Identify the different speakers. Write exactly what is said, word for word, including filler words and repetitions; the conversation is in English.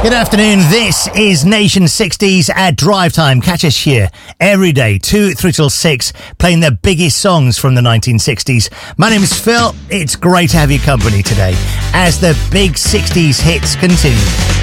Speaker 1: Good afternoon. This is Nation sixties at Drive Time. Catch us here every day, two through till six, playing the biggest songs from the nineteen sixties. My name is Phil. It's great to have your company today as the big sixties hits continue.